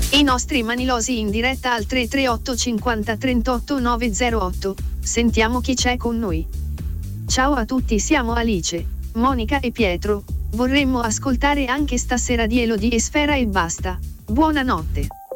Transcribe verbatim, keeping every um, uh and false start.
I nostri manilosi in diretta al tre tre otto cinquanta trentotto novecentotto. Sentiamo chi c'è con noi. Ciao a tutti, siamo Alice, Monica e Pietro. Vorremmo ascoltare anche stasera di Elodie e Sfera e basta. Buonanotte.